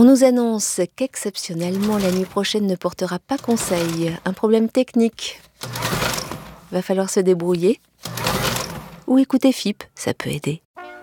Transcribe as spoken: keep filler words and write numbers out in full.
nous annonce qu'exceptionnellement la nuit prochaine ne portera pas conseil. Un problème technique. Va falloir se débrouiller. Ou écouter F I P, ça peut aider.